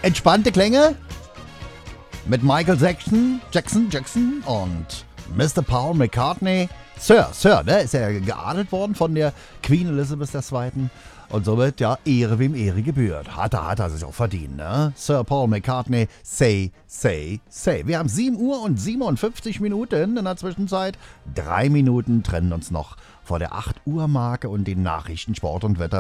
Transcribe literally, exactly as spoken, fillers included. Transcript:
Entspannte Klänge mit Michael Jackson, Jackson, Jackson und Mister Paul McCartney. Sir, Sir, ne, ist ja geadelt worden von der Queen Elizabeth der Zweiten. Und somit, ja, Ehre wem Ehre gebührt. Hat er, hat er sich auch verdient, ne? Sir Paul McCartney, say, say, say. Wir haben sieben Uhr und siebenundfünfzig Minuten in der Zwischenzeit. Drei Minuten trennen uns noch vor der acht Uhr Marke und den Nachrichten, Sport und Wetter